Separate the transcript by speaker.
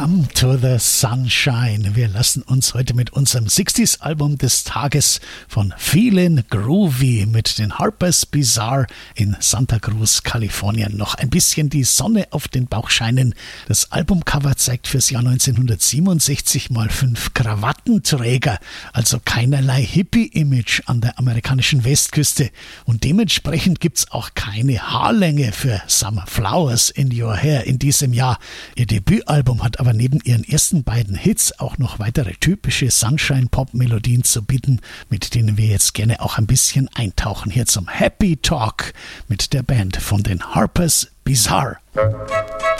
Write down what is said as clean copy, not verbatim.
Speaker 1: Welcome to the Sunshine. Wir lassen uns heute mit unserem 60s-Album des Tages von Feelin' Groovy mit den Harper's Bazaar in Santa Cruz, Kalifornien noch ein bisschen die Sonne auf den Bauch scheinen. Das Albumcover zeigt fürs Jahr 1967 mal 5 Krawattenträger, also keinerlei Hippie-Image an der amerikanischen Westküste. Und dementsprechend gibt's auch keine Haarlänge für Some Flowers in Your Hair in diesem Jahr. Ihr Debütalbum hat aber neben ihren ersten beiden Hits auch noch weitere typische Sunshine-Pop-Melodien zu bieten, mit denen wir jetzt gerne auch ein bisschen eintauchen. Hier zum Happy Talk mit der Band von den Harper's Bazaar.